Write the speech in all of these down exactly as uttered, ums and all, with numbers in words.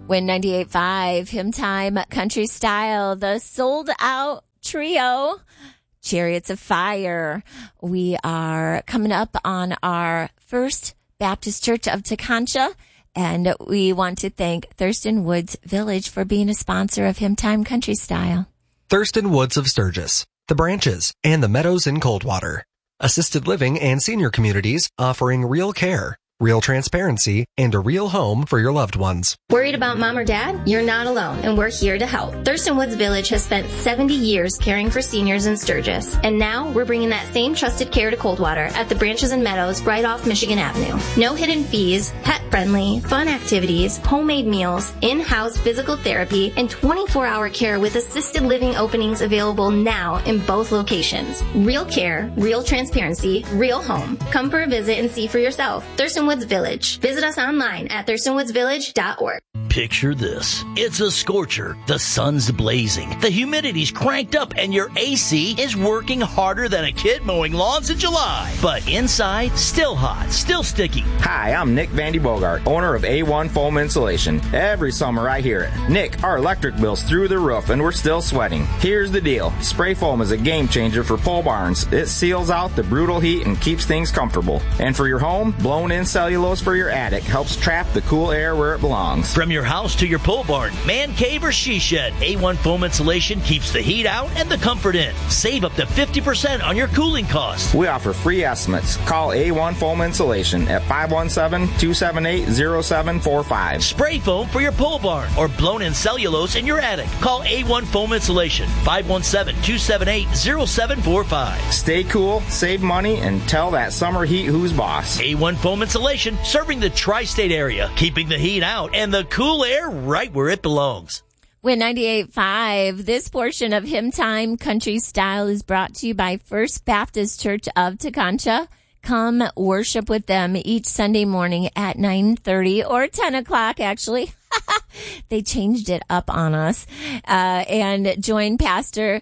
Win ninety-eight point five, Hymn Time, Country Style, the sold out trio, Chariots of Fire. We are coming up on our First Baptist Church of Tekonsha, and we want to thank Thurston Woods Village for being a sponsor of Hymn Time, Country Style. Thurston Woods of Sturgis, The Branches, and the Meadows in Coldwater. Assisted living and senior communities offering real care, real transparency, and a real home for your loved ones. Worried about mom or dad? You're not alone, and we're here to help. Thurston Woods Village has spent seventy years caring for seniors in Sturgis, and now we're bringing that same trusted care to Coldwater at the Branches and Meadows right off Michigan Avenue. No hidden fees, pet-friendly, fun activities, homemade meals, in-house physical therapy, and twenty-four hour care with assisted living openings available now in both locations. Real care, real transparency, real home. Come for a visit and see for yourself. Thurston Woods Village. Visit us online at thurston woods village dot org. Picture this. It's a scorcher. The sun's blazing. The humidity's cranked up and your A C is working harder than a kid mowing lawns in July. But inside, still hot, still sticky. Hi, I'm Nick Vandy Bogart, owner of A one Foam Insulation. Every summer I hear it. Nick, our electric bill's through the roof and we're still sweating. Here's the deal. Spray foam is a game changer for pole barns. It seals out the brutal heat and keeps things comfortable. And for your home, blown-in cellulose for your attic helps trap the cool air where it belongs. From your house to your pole barn, man cave, or she shed, A one Foam Insulation keeps the heat out and the comfort in. Save up to fifty percent on your cooling costs. We offer free estimates. Call A one Foam Insulation at five one seven, two seven eight, zero seven four five. Spray foam for your pole barn or blown-in cellulose in your attic. Call A one Foam Insulation, five one seven, two seven eight, zero seven four five. Stay cool, save money, and tell that summer heat who's boss. A one Foam Insulation, serving the tri-state area, keeping the heat out and the cool air right where it belongs. Win ninety-eight point five. This portion of Hymn Time Country Style is brought to you by First Baptist Church of Tekonsha. Come worship with them each Sunday morning at nine thirty or ten o'clock, actually. They changed it up on us. Uh, and join Pastor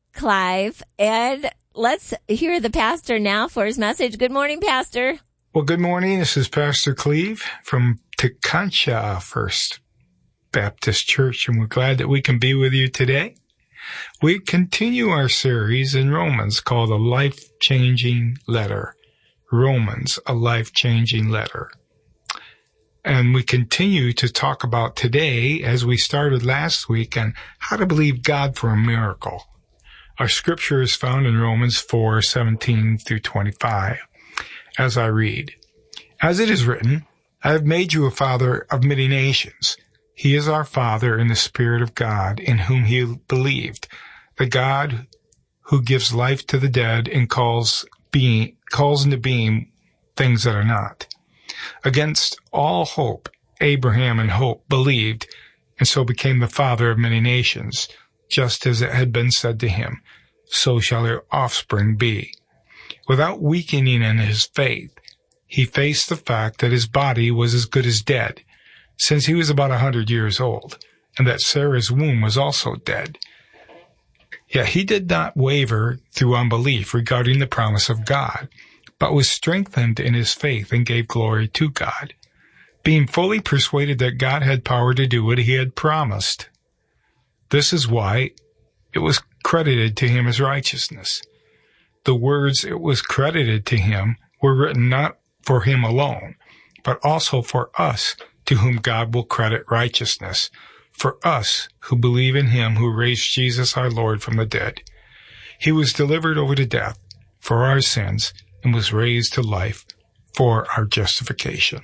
Clive. And let's hear the pastor now for his message. Good morning, Pastor. Well, good morning. This is Pastor Cleve from Tekonsha First Baptist Church, and we're glad that we can be with you today. We continue our series in Romans called A Life-Changing Letter. Romans, a life-changing letter. And we continue to talk about today, as we started last week, on how to believe God for a miracle. Our scripture is found in Romans four, seventeen through twenty-five. As I read, as it is written, I have made you a father of many nations. He is our Father in the Spirit of God, in whom he believed, the God who gives life to the dead and calls being calls into being things that are not. Against all hope, Abraham in hope believed, and so became the father of many nations, just as it had been said to him, so shall your offspring be. Without weakening in his faith, he faced the fact that his body was as good as dead, since he was about a hundred years old, and that Sarah's womb was also dead. Yet he did not waver through unbelief regarding the promise of God, but was strengthened in his faith and gave glory to God, being fully persuaded that God had power to do what he had promised. This is why it was credited to him as righteousness. The words "it was credited to him" were written not for him alone, but also for us, to whom God will credit righteousness, for us who believe in him who raised Jesus our Lord from the dead. He was delivered over to death for our sins and was raised to life for our justification.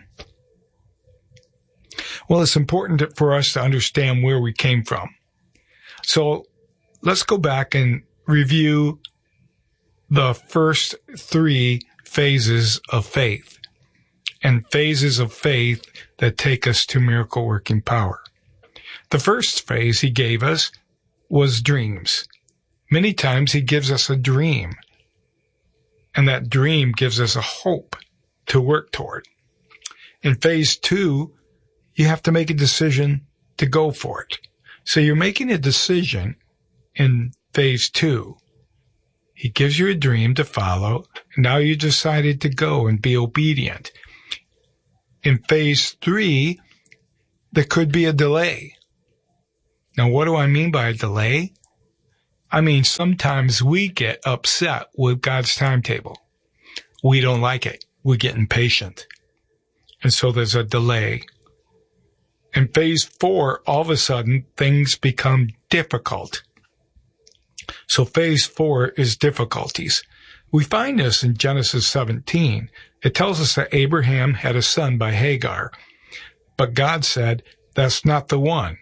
Well, it's important for us to understand where we came from. So let's go back and review the first three phases of faith, and phases of faith that take us to miracle working power. The first phase he gave us was dreams. Many times he gives us a dream, and that dream gives us a hope to work toward. In phase two, you have to make a decision to go for it. So you're making a decision in phase two. He gives you a dream to follow, and now you decided to go and be obedient. In phase three, there could be a delay. Now, what do I mean by a delay? I mean, sometimes we get upset with God's timetable. We don't like it. We get impatient. And so there's a delay. In phase four, all of a sudden, things become difficult. So phase four is difficulties. We find this in Genesis seventeen. It tells us that Abraham had a son by Hagar. But God said, that's not the one.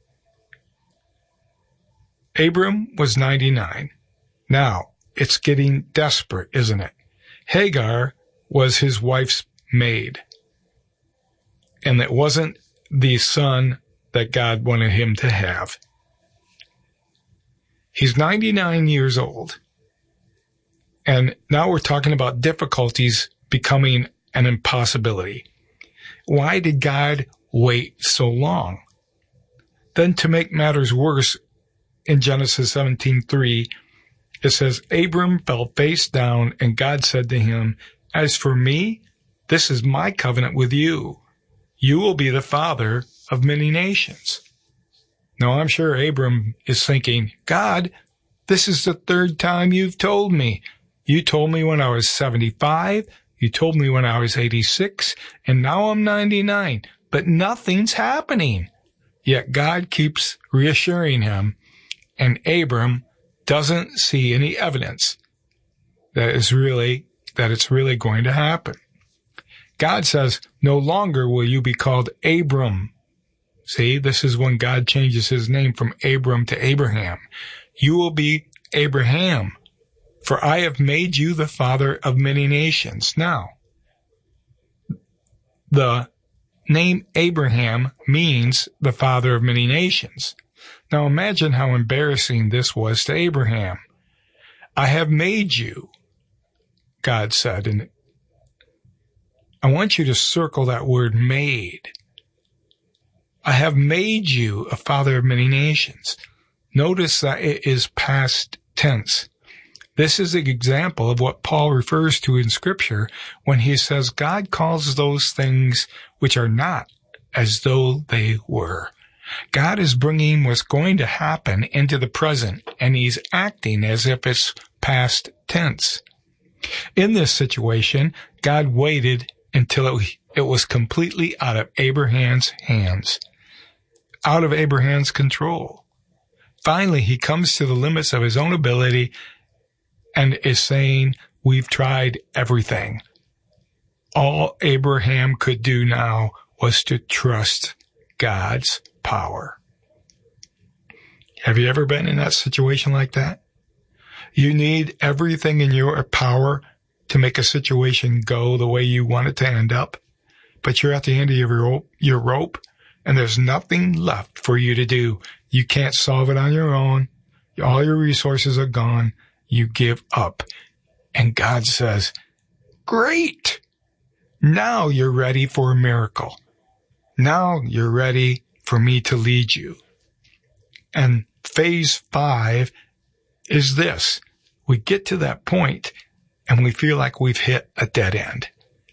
Abram was ninety-nine. Now, it's getting desperate, isn't it? Hagar was his wife's maid. And it wasn't the son that God wanted him to have. He's ninety-nine years old. And now we're talking about difficulties becoming an impossibility. Why did God wait so long? Then to make matters worse, in Genesis seventeen three, it says, Abram fell face down, and God said to him, as for me, this is my covenant with you. You will be the father of many nations. Now, I'm sure Abram is thinking, God, this is the third time you've told me. You told me when I was seventy-five, you told me when I was eighty-six, and now I'm ninety-nine, but nothing's happening. Yet God keeps reassuring him, and Abram doesn't see any evidence that is really, that it's really going to happen. God says, no longer will you be called Abram. See, this is when God changes his name from Abram to Abraham. You will be Abraham, for I have made you the father of many nations. Now, the name Abraham means the father of many nations. Now imagine how embarrassing this was to Abraham. I have made you, God said, and I want you to circle that word made. I have made you a father of many nations. Notice that it is past tense. This is an example of what Paul refers to in Scripture when he says God calls those things which are not as though they were. God is bringing what's going to happen into the present, and he's acting as if it's past tense. In this situation, God waited until it, it was completely out of Abraham's hands, out of Abraham's control. Finally, he comes to the limits of his own ability and is saying, we've tried everything. All Abraham could do now was to trust God's power. Have you ever been in that situation like that? You need everything in your power to make a situation go the way you want it to end up, but you're at the end of your rope, your rope, and there's nothing left for you to do. You can't solve it on your own. All your resources are gone. You give up. And God says, great. Now you're ready for a miracle. Now you're ready for me to lead you. And phase five is this. We get to that point and we feel like we've hit a dead end.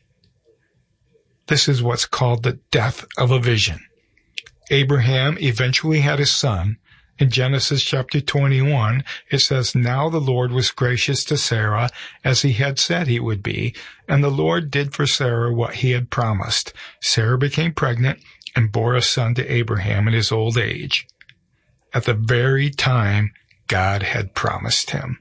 This is what's called the death of a vision. Abraham eventually had a son. In Genesis chapter twenty-one, it says, now the Lord was gracious to Sarah as he had said he would be, and the Lord did for Sarah what he had promised. Sarah became pregnant and bore a son to Abraham in his old age, at the very time God had promised him.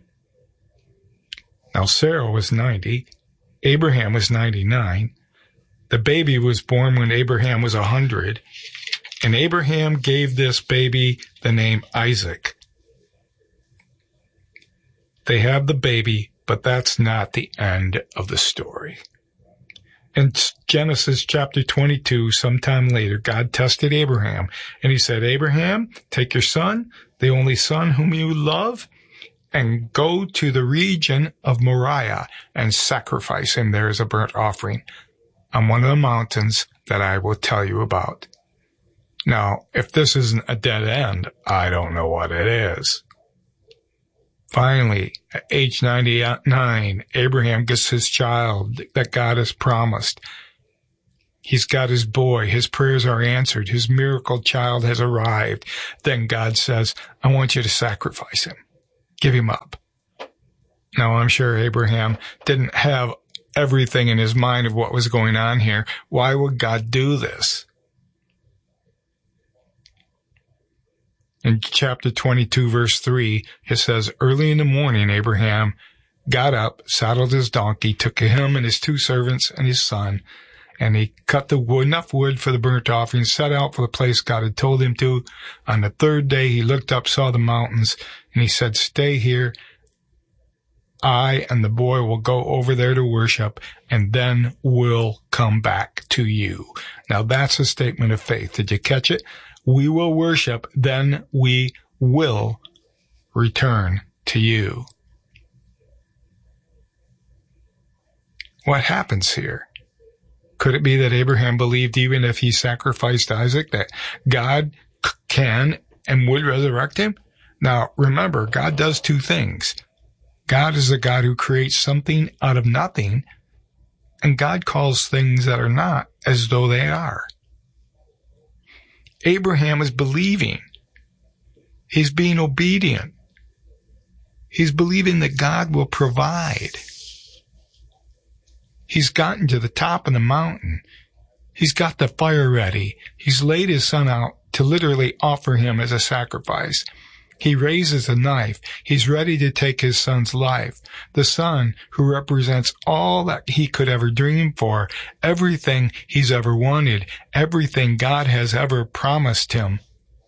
Now Sarah was ninety, Abraham was ninety-nine. The baby was born when Abraham was one hundred, and Abraham gave this baby the name Isaac. They have the baby, but that's not the end of the story. In Genesis chapter twenty-two, sometime later, God tested Abraham, and he said, Abraham, take your son, the only son whom you love, and go to the region of Moriah and sacrifice him there as a burnt offering on one of the mountains that I will tell you about. Now, if this isn't a dead end, I don't know what it is. Finally, at age ninety-nine, Abraham gets his child that God has promised. He's got his boy. His prayers are answered. His miracle child has arrived. Then God says, I want you to sacrifice him. Give him up. Now, I'm sure Abraham didn't have everything in his mind of what was going on here. Why would God do this? In chapter twenty-two, verse three, it says, early in the morning, Abraham got up, saddled his donkey, took him and his two servants and his son, and he cut the wood, enough wood for the burnt offering, set out for the place God had told him to. On the third day, he looked up, saw the mountains, and he said, stay here. I and the boy will go over there to worship, and then we'll come back to you. Now, that's a statement of faith. Did you catch it? We will worship, then we will return to you. What happens here? Could it be that Abraham believed even if he sacrificed Isaac that God can and would resurrect him? Now, remember, God does two things. God is a God who creates something out of nothing, and God calls things that are not as though they are. Abraham is believing. He's being obedient. He's believing that God will provide. He's gotten to the top of the mountain. He's got the fire ready. He's laid his son out to literally offer him as a sacrifice. He raises a knife. He's ready to take his son's life. The son who represents all that he could ever dream for, everything he's ever wanted, everything God has ever promised him.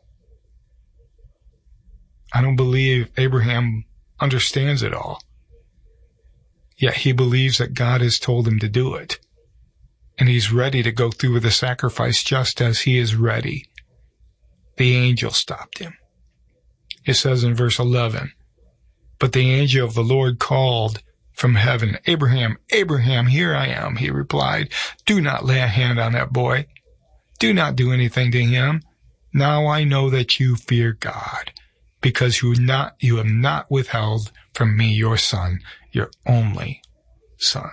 I don't believe Abraham understands it all. Yet he believes that God has told him to do it. And he's ready to go through with the sacrifice just as he is ready. The angel stopped him. It says in verse eleven, but the angel of the Lord called from heaven, Abraham, Abraham, here I am, he replied. Do not lay a hand on that boy. Do not do anything to him. Now I know that you fear God, because you not you have not withheld from me your son, your only son.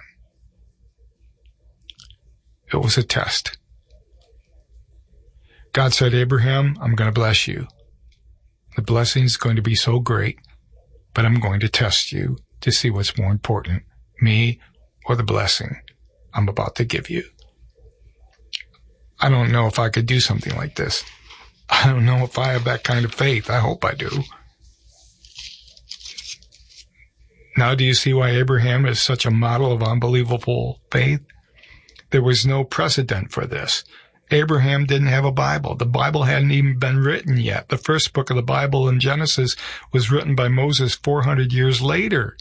It was a test. God said, Abraham, I'm going to bless you. The blessing is going to be so great, but I'm going to test you to see what's more important, me or the blessing I'm about to give you. I don't know if I could do something like this. I don't know if I have that kind of faith. I hope I do. Now, do you see why Abraham is such a model of unbelievable faith? There was no precedent for this. Abraham didn't have a Bible. The Bible hadn't even been written yet. The first book of the Bible in Genesis was written by Moses four hundred years later.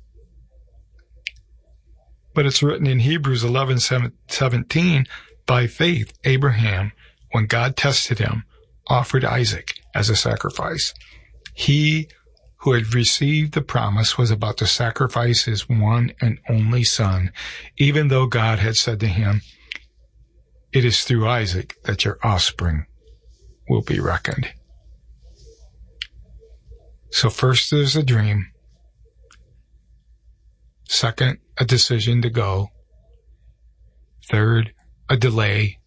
But it's written in Hebrews eleven seventeen, by faith, Abraham, when God tested him, offered Isaac as a sacrifice. He who had received the promise was about to sacrifice his one and only son, even though God had said to him, it is through Isaac that your offspring will be reckoned. So first there's a dream. Second, a decision to go. Third, a delay.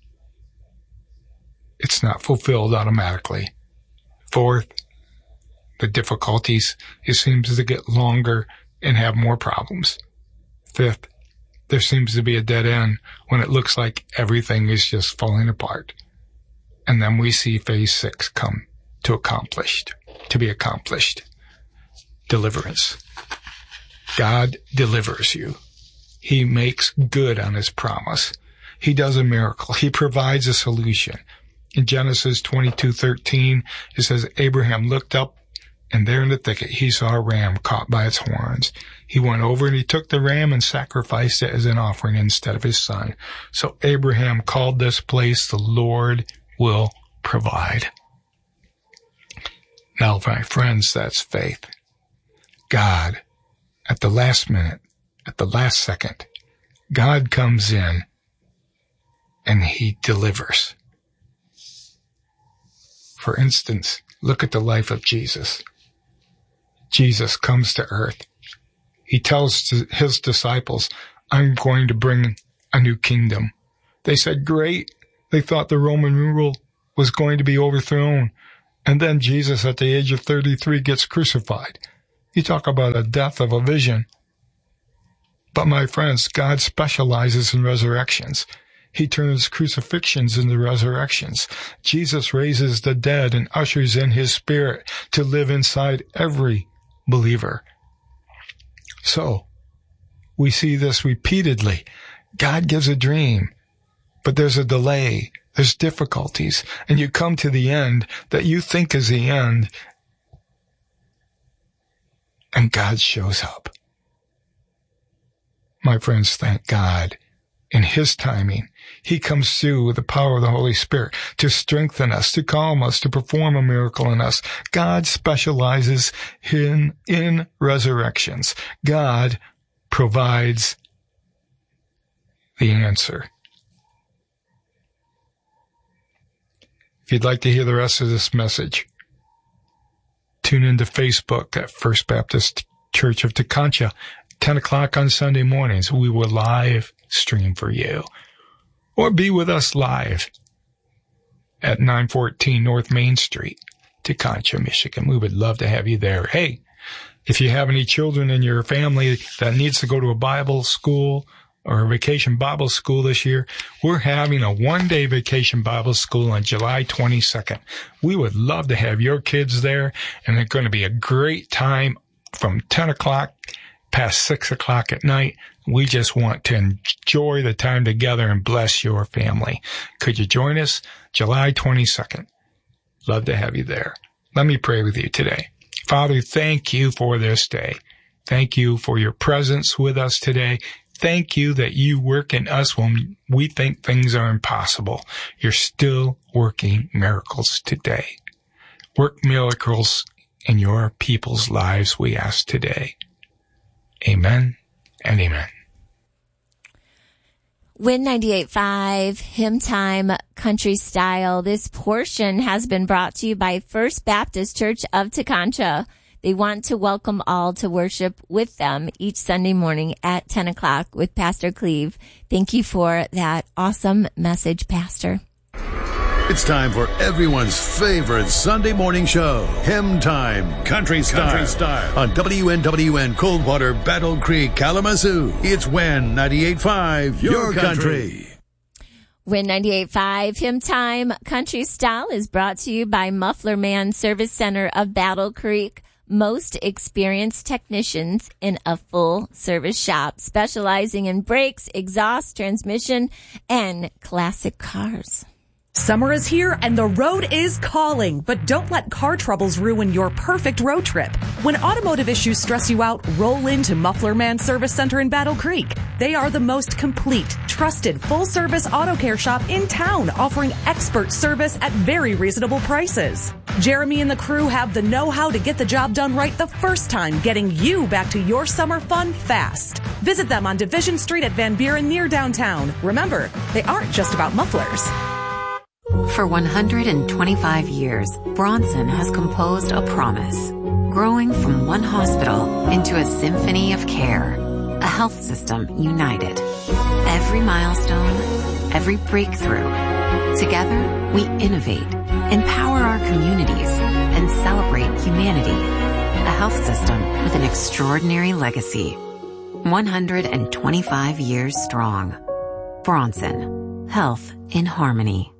It's not fulfilled automatically. Fourth, the difficulties, it seems to get longer and have more problems. Fifth, there seems to be a dead end when it looks like everything is just falling apart. And then we see phase six come to accomplished, to be accomplished. Deliverance. God delivers you. He makes good on his promise. He does a miracle. He provides a solution. In Genesis twenty-two thirteen, it says, Abraham looked up, and there in the thicket he saw a ram caught by its horns. He went over and he took the ram and sacrificed it as an offering instead of his son. So Abraham called this place, the Lord will provide. Now, my friends, that's faith. God, at the last minute, at the last second, God comes in and he delivers. For instance, look at the life of Jesus. Jesus comes to earth. He tells his disciples, I'm going to bring a new kingdom. They said, great. They thought the Roman rule was going to be overthrown. And then Jesus, at the age of thirty-three, gets crucified. You talk about a death of a vision. But my friends, God specializes in resurrections. He turns crucifixions into resurrections. Jesus raises the dead and ushers in his Spirit to live inside every believer. So, we see this repeatedly. God gives a dream, but there's a delay. There's difficulties, and you come to the end that you think is the end, and God shows up. My friends, thank God. In his timing, he comes through with the power of the Holy Spirit to strengthen us, to calm us, to perform a miracle in us. God specializes in, in resurrections. God provides the answer. If you'd like to hear the rest of this message, tune into Facebook at First Baptist Church of Teconcha, ten o'clock on Sunday mornings. We will live stream for you. Or be with us live at nine fourteen North Main Street, Teconcha, Michigan. We would love to have you there. Hey, if you have any children in your family that needs to go to a Bible school or a vacation Bible school this year, we're having a one-day vacation Bible school on July twenty-second. We would love to have your kids there, and it's going to be a great time from ten o'clock past six o'clock at night. We just want to enjoy the time together and bless your family. Could you join us? July twenty-second. Love to have you there. Let me pray with you today. Father, thank you for this day. Thank you for your presence with us today. Thank you that you work in us when we think things are impossible. You're still working miracles today. Work miracles in your people's lives, we ask today. Amen and amen. Win ninety-eight point five, Hymn Time, Country Style. This portion has been brought to you by First Baptist Church of Teconcha. They want to welcome all to worship with them each Sunday morning at ten o'clock with Pastor Cleve. Thank you for that awesome message, Pastor. It's time for everyone's favorite Sunday morning show, Hymn Time, Country Style, Country Style. On W N W N Coldwater, Battle Creek, Kalamazoo. It's Win ninety-eight point five, your, your country. country. Win ninety-eight point five, Hymn Time, Country Style is brought to you by Muffler Man Service Center of Battle Creek. Most experienced technicians in a full-service shop, specializing in brakes, exhaust, transmission, and classic cars. Summer is here and the road is calling, but don't let car troubles ruin your perfect road trip. When automotive issues stress you out, roll into Muffler Man Service Center in Battle Creek. They are the most complete, trusted, full-service auto care shop in town, offering expert service at very reasonable prices. Jeremy and the crew have the know-how to get the job done right the first time, getting you back to your summer fun fast. Visit them on Division Street at Van Buren near downtown. Remember, they aren't just about mufflers. For one hundred twenty-five years, Bronson has composed a promise, growing from one hospital into a symphony of care, a health system united. Every milestone, every breakthrough. Together, we innovate, empower our communities, and celebrate humanity. A health system with an extraordinary legacy. one hundred twenty-five years strong. Bronson. Health in harmony.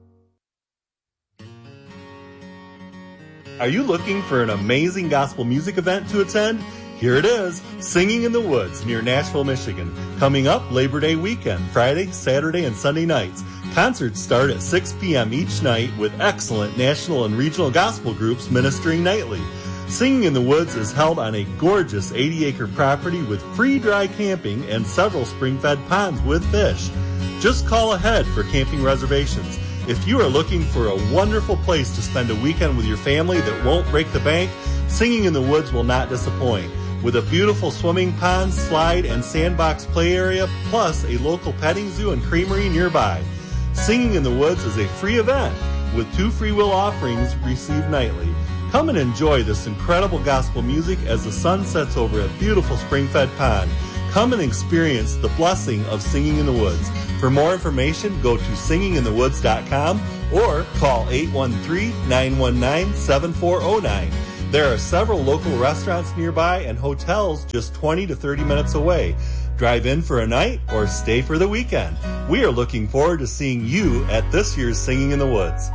Are you looking for an amazing gospel music event to attend? Here it is, Singing in the Woods near Nashville, Michigan. Coming up Labor Day weekend, Friday, Saturday, and Sunday nights. Concerts start at six p.m. each night with excellent national and regional gospel groups ministering nightly. Singing in the Woods is held on a gorgeous eighty-acre property with free dry camping and several spring-fed ponds with fish. Just call ahead for camping reservations. If you are looking for a wonderful place to spend a weekend with your family that won't break the bank, Singing in the Woods will not disappoint. With a beautiful swimming pond, slide, and sandbox play area, plus a local petting zoo and creamery nearby. Singing in the Woods is a free event with two free will offerings received nightly. Come and enjoy this incredible gospel music as the sun sets over a beautiful spring-fed pond. Come and experience the blessing of Singing in the Woods. For more information, go to singing in the woods dot com or call eight one three, nine one nine, seven four zero nine. There are several local restaurants nearby and hotels just twenty to thirty minutes away. Drive in for a night or stay for the weekend. We are looking forward to seeing you at this year's Singing in the Woods.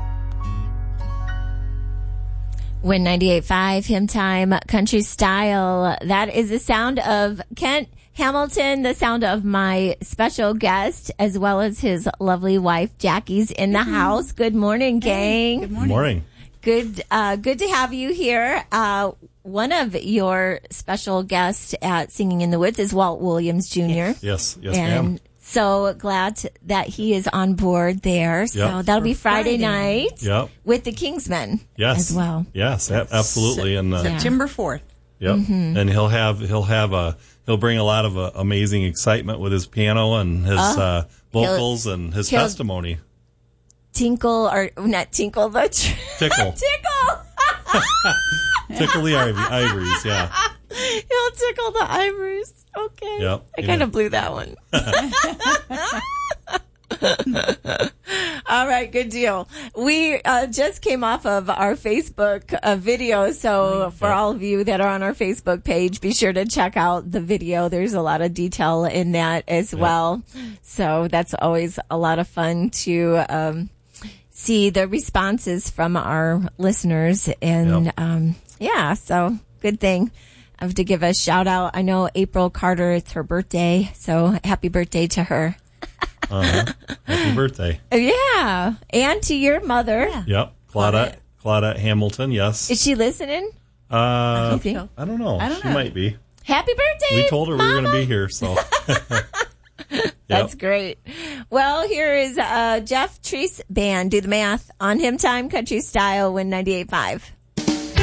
Win ninety-eight point five, Hymn Time, Country Style. That is the sound of Kent Hamilton, the sound of my special guest, as well as his lovely wife, Jackie's in the house. Good morning, gang. Hey, good morning. Morning. Good, uh, good to have you here. Uh, one of your special guests at Singing in the Woods is Walt Williams Junior Yes, yes, and ma'am. so glad to, that he is on board there. So Yep. that'll be For Friday, Friday. night Yep. with the Kingsmen Yes. as well. Yes, a- absolutely. And uh, Yeah. September fourth. yep. Mm-hmm. And he'll have he'll have a he'll bring a lot of uh, amazing excitement with his piano and his Oh. uh, vocals and his he'll- testimony. Tinkle, or not tinkle, the tr- Tickle. tickle. Tickle the ivy, ivories, yeah. He'll tickle the ivories. Okay. Yep. I Yeah. kind of blew that one. All right, good deal. We uh, just came off of our Facebook uh, video, so for all of you that are on our Facebook page, be sure to check out the video. There's a lot of detail in that as well. So that's always a lot of fun to um, see the responses from our listeners. And Yep. um, yeah, so good thing. I have to give a shout out. I know April Carter, it's her birthday, so happy birthday to her. Uh-huh. Happy birthday. Yeah, and to your mother. Yep. Claudette, Claudette Hamilton, yes. Is she listening? Uh, You think? I don't know. I don't she know. might be. Happy birthday! We told her we were going to Mama. be here, so. That's Yep. great. Well, here is uh, Jeff Treese Band. Do the math on Hymn Time, Country Style, Win ninety-eight point five.